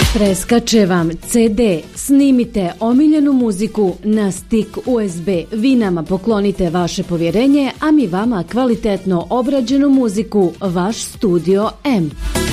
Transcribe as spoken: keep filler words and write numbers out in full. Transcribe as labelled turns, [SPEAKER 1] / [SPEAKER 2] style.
[SPEAKER 1] Preskače vam ce de, snimite omiljenu muziku na stik u es be. Vi nama poklonite vaše povjerenje, a mi vama kvalitetno obrađenu muziku, vaš Studio M.